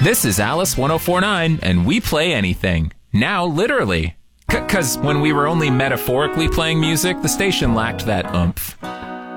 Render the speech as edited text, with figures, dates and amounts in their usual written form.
This is Alice 1049, and we play anything. Now, literally. 'Cause when we were only metaphorically playing music, the station lacked that oomph.